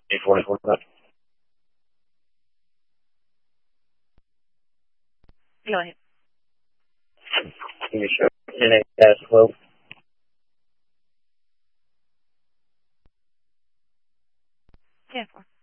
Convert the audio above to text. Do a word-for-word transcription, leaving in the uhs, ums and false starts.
eight four four five. Go ahead. Can you show ten eight dash twelve? ten four.